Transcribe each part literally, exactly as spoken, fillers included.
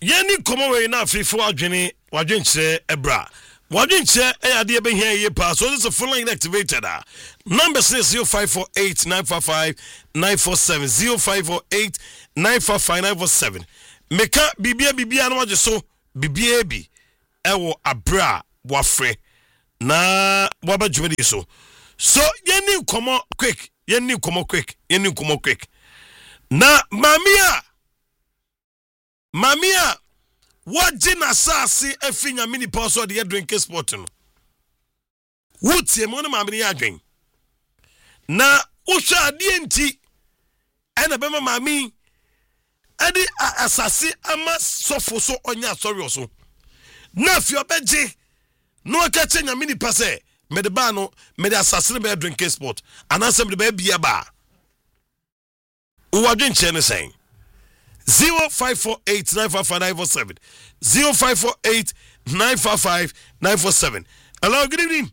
Yeni komo we na afifo adwene wadwenkyerɛ ebra. Wadwenkyerɛ ɛyade ebehia ye pa. So this is a full line activated. Ah. Number is zero five four eight nine five five nine four seven zero five four eight nine five five nine four seven. Meka bibia bibia no wagye so bibia bi ɛwɔ abra wafre na waba dwumadi so. So yeni komo quick, yeni komo quick, yeni komo quick. Na mamia Mamia, what jina sasi efinya mini paso de drink sport no. Wuti mo na mamini ya dwen. Na usha adi enti ena bema mami edi asasi ama sofo so onya sorry oso. Na fi obeje no aka chenya mini pase me de ba no me de asasi be drink sport. Anasem de ba bia ba. Uwa dwen che ne sen. Zero five four eight nine five five nine four seven zero five four eight nine five five nine four seven. Hello, good evening.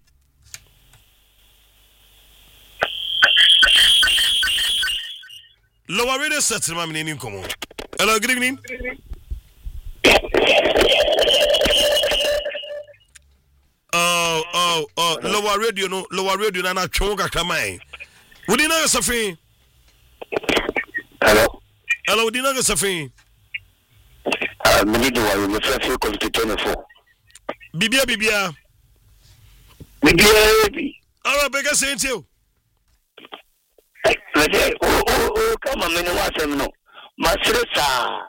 Lower radio set my name come on. Hello, good evening. Oh, oh, oh, lower radio no, lower radio na na chonga kamai. Would you know something? Hello. Hello, do you know something? Uh, me do I will first call to twenty-four. Bibia bibia. Bibia. All right, bega say it you. Let's say, oh, oh, oh, come on, me no want them no. Masresa.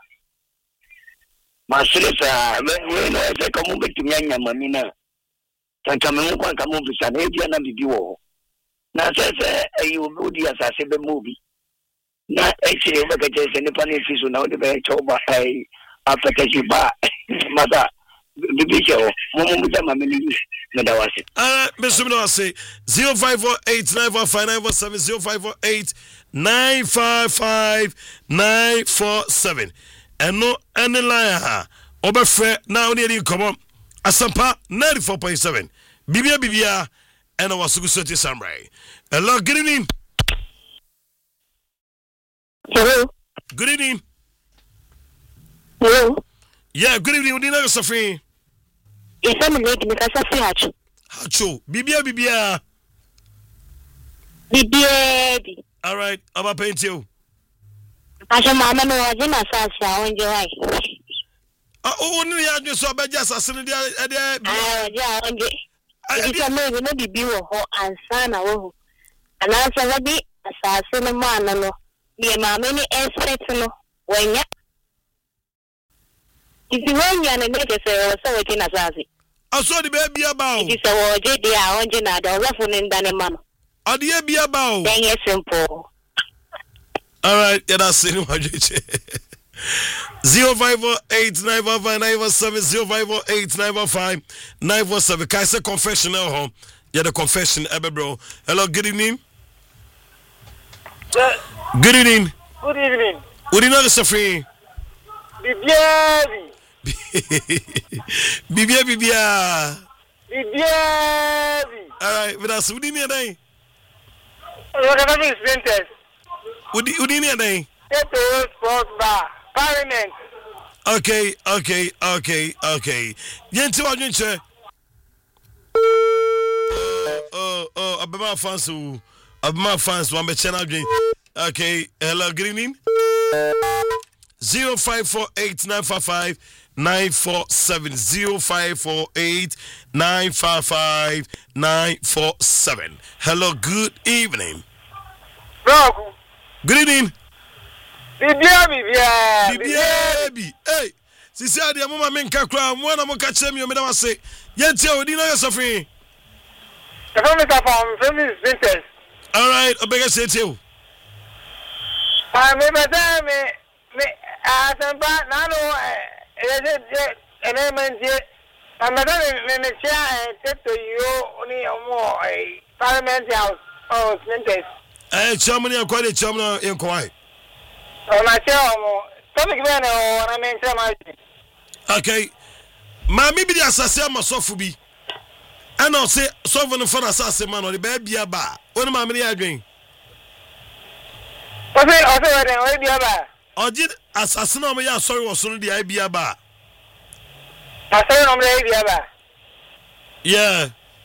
Masresa. When I say come over to me and mamina. Santa me mo come over to San Adrian and bibiwo. Na say say you will be as I say the movie. Na actually we get just any funny fish now the very choba ai after you ba mother bibi show mo mo jama me ni na da wase ah beso me no say zero five four eight nine four five nine four seven zero five four eight nine five five nine four seven eno any line ha obefre na oni edi come asampa ninety-four point seven bibia bibia ena wasugu soti samurai. Hello, good evening. Hello. Good evening. Hello. Yeah, good evening. What do you know, Sophie? It's a minute because I say hacho. Hacho. Bibia, bibia. Bibia. All right. I'm going to paint you. Asha mama no wajina sasa onje wai. Ah, oh, no, you just saw bad just as in the ah, yeah, onje. It's a maybe no bibi wo ho ansa na wo. Anasa wadi asase no mana no. Ye mama ni expect no wenya. Isi wenya na make say so we tina sase. Aso the baby about. Isi so wo je dia onje na da wo funu ndane mama. Adi e bia about. Then yes simple. All right, yeah, that's it. Zero five four eight nine five five nine four seven zero five four eight nine five five nine four seven. Can I say confession now? Home, yeah, the confession, ever bro. Hello, good evening. Uh, good evening. Good evening. What do you know, Sophie? Bibia. Bibia, bibia. Bibia. All right, but that's what do you mean? What is Vintage? What do you mean? It's Sports Bar. Parliament. Okay, okay, okay, okay. Yentu Adwenche. Oh, oh, Abema fans who Abema fans one be channel Adwen. Okay, hello, good evening. Zero five four eight nine five five nine four seven zero five four eight nine five five nine four seven. Hello, good evening. Bro. Good evening. Bibia, bibia. Bibia, bi. Hey, sisi adi amuma menka kura mwana muka chemi yomeda wase. Yenti ya udina ya safri. The family from family Vintage. All right, obega say you. Ah, me bata me me asampa nano eh eh element je. Ah, me me me chia teto yo oni omo eh Parliament House. Oh, Vintage. Eh, chamani ya kwa de chamana yenkwai. Oh, na chia omo. Topic me na na me chia ma. Okay. Ma mi bi di asase amasofu bi. Ana say sofu no for asase man o de ba bia ba. Oni ma me ya adwen. Ose ose we de we bia ba. Oji asase na o me ya sorry wo so no de bia ba. Asa no mre bia ba. Yeah.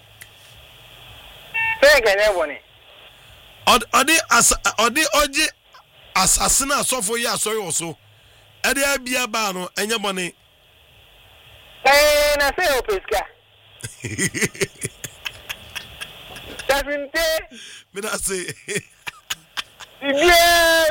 Say can e woni. Odi as odi oji asase na asofo ya asori oso. E dey bia ba no enye bone. Eh na say opeska. Tafinte. Me na say. Yeah.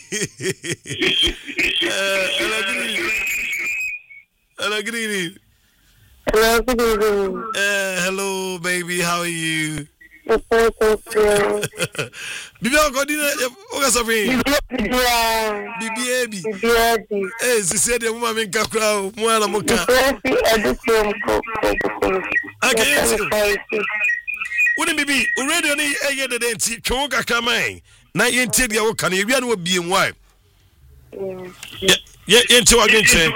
Hello, good evening. Hello, good evening. Hello, good evening. Uh, hello, baby. How are you? I'm fine, thank you. Bibi, I'm going to go to Bibi, Bibi, Bibi. Eh, she said the woman in Kakra, Moana Moka. Okay, wouldn't be already on a year the dance, Choka Kamai. Now you tell you what can you be in wife? Yeah, into what you say.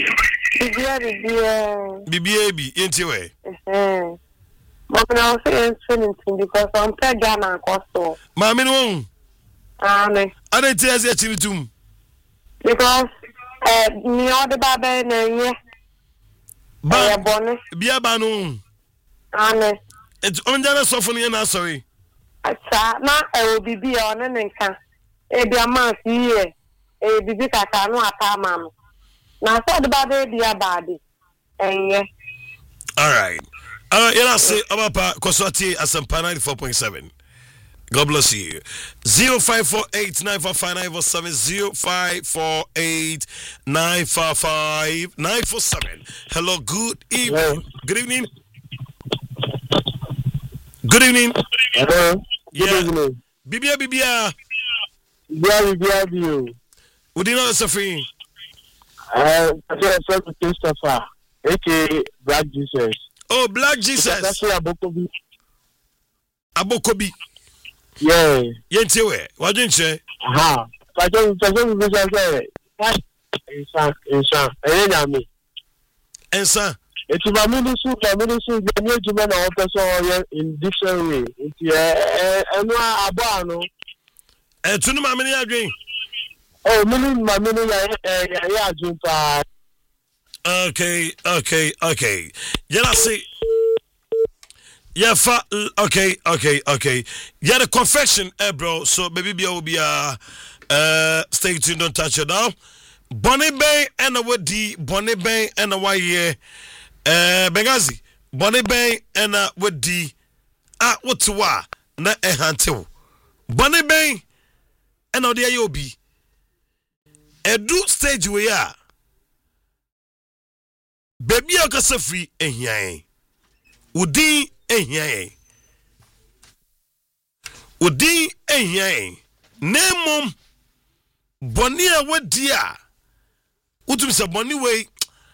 Bibi, into way. But now I'm saying because I'm pregnant and costo. Mammy, no. Ah, I don't tell you to because uh, me all the baby and yeah, bonnet. Be a banu. Ah, it's on the sofa, and sorry. I na e obi bi o ne nka e bia ma sie e bibi kaka no atama no na so de ba de bia ba de enye. All right. All right, you know say Abapa Koswati Asampa ninety-four point seven. God bless you. zero five four eight nine five five nine four seven zero five four eight nine five five nine four seven. Hello, good evening. Hello. Good evening. Good evening. Hello. Good Yeah. evening. Bibia Bibia. Bia Bia Bio. Would you know Sophie? Uh, I'm Christopher, aka Black Jesus. Oh, Black Jesus. That's why Abokobi. Abokobi. Yeah. Yentewe. What didn't you say? Aha. I don't I don't say that. Insa, insa. Eh, me. Ensa. It's my ministry, my ministry, the new human officer in different way. It's yeah, and no abano. Eh, tunu ma meni adwen. Oh, mini, my mini, yeah, yeah, yeah, Okay, okay, okay. Yeah, I see. Yeah, fa. Okay, okay, okay. Yeah, the confession, eh, bro. So, baby, be will be uh, uh, stay tuned. Don't touch it now. Bonnie Bay and a what D. Bonnie Bay and a why yeah. Uh, Bengazi. Bonnie Bay and a what D. Ah, what to wa? Na eh hantel. Bonnie Bay and a there you be. A do stage we are. Baby akasa free ehia. Udi ehia. Udi ehia. Nemom boni a wadi a. Utum se boni we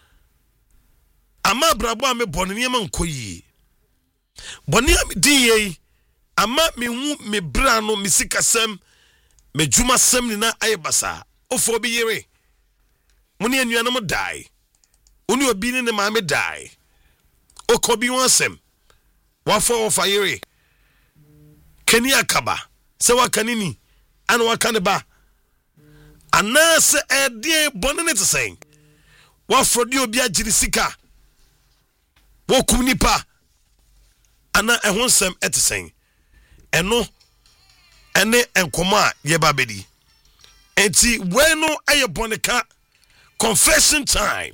ama brabo ame boni niam nkoyi. Boni am di ye ama me hu me bra no me sikasem me dwuma sem ni na ayebasa. Ofo bi yere. Muni anuanam dai. Oni obi ne ne maame die. Okobi wansem. Wafo ofayere. Keni akaba. Se wakanini. Ana wakane ba. Anase edie bone ne tseng. Wafrodi obi agiri sika. Wokum nipa. Ana ehonsem etsen. Eno ene enkoma ye babedi. Enti weno aye boneka confession time.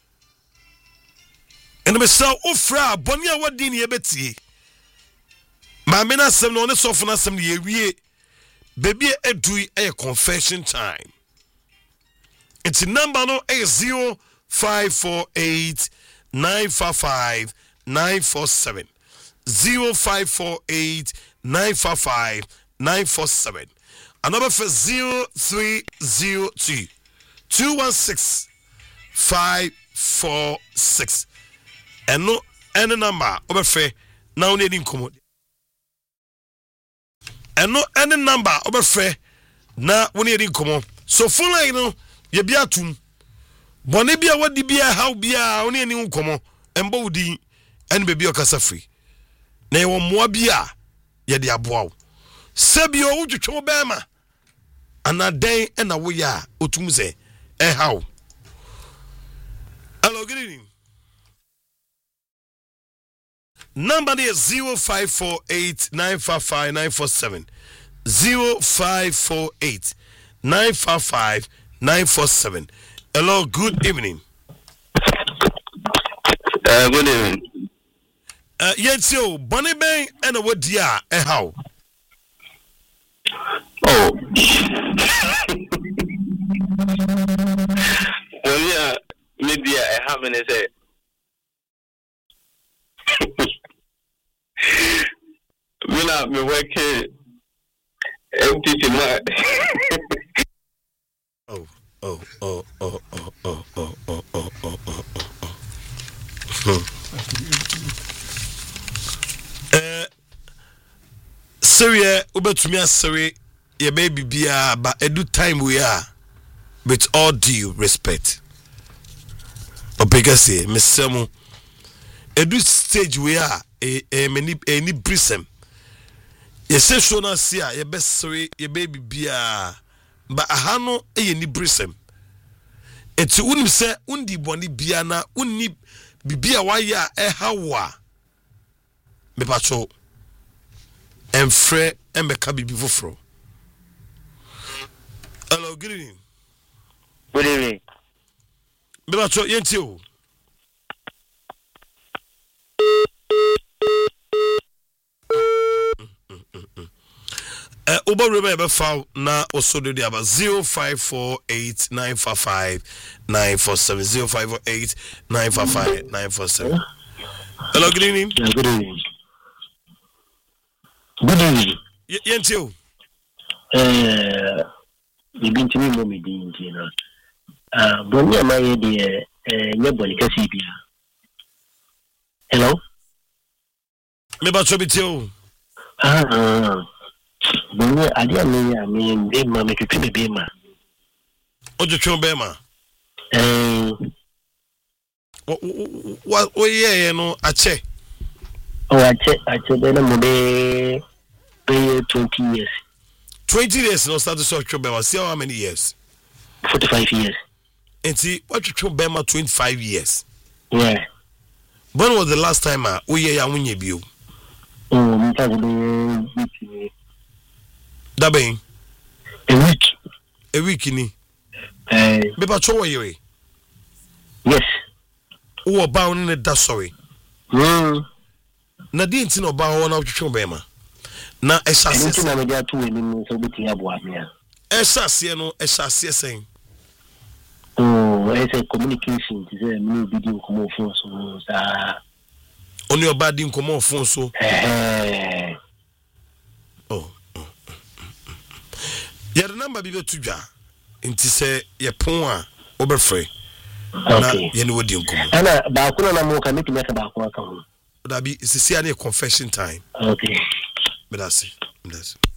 And me say ofra boni a wadi ne yebeti ma me na sem no ne sofo na sem ne yewie baby edui e confession time. It's number no is zero five four eight nine five five nine four seven zero five four eight nine five five nine four seven. Another for zero three zero two two one six five four six. And no any number over fair now needing commode. And no any number over fair now we needing commode. So full line no ye be atum. Bonibia what di bia how bia only any commode and body and baby okasa free. Na ye wo moa bia ye de aboa. Sebio wo twetwe bema. Ana den and a we ya otum say eh how. Hello, good evening. Number is zero five four eight nine five five nine four seven. zero five four eight nine five five nine four seven. Hello, good evening. Uh, good evening. Uh, yes, yo, Bonnie Bay and a word, dear, and how? Oh. Well, yeah, maybe I haven't said. When I'm working, empty my. Oh, oh, oh, oh, oh, oh, oh, oh, oh, oh, oh, oh. Uh, Syria, Uber to me, sorry, your baby be a, but a do time we are, with all due respect. Obegase, Miss Samu, a do stage we are, a a many any brism. You say, Shona, see, your best sorry, your baby be a, but a hano, a ni brism. It's unim say, undi boni biana, unni bibia waya, e hawa. Me pacho Enfre Embeka Bibi Fofro. Hello, good evening. Good evening. Me pacho yentio. Eh Uber remember foul na osodo di aba zero five four eight nine five five nine four seven zero five four eight nine five five nine four seven. Hello, good evening. Yeah, good evening. Good evening. Y- Yentio. Uh, you've been to me, Mommy Dean, you know. Uh, but me, my idea, uh, nobody can see you. Hello? Me pacho bitio. Ah, but me, I didn't I mean, they make it to be Bema. Ojo chon bema. Uh, What oh yeah, you know, ache. oh, I check, I check, then I'm going pay twenty years, twenty years no start to search Bema. See how many years? forty-five years. And see what you show Bema twenty-five years. Yeah. When was the last time ah oh yeah ya bio? Oh, me can't be Da ben a week. a week ni. Uh, Me pa cho we. yes. Wo ba on ne da sorry. Mm. Na di nti no ba ho na twetwe Bema. Na I ehase. don't know whether to win so bit here boy me. Ehase no ehase sen. Oh, it's a communication. It's a new video come off so that. Oni oba di nkomo phone so. Eh. Oh. Ya the number bi betu dwa. Nti se ye pon a obefre. Okay. Na ye no wodi nkomo. Ana ba ko na mo ka make me ka ba ko aka ho. Da bi sisi a na confession time. Okay. Me that's it. That's it.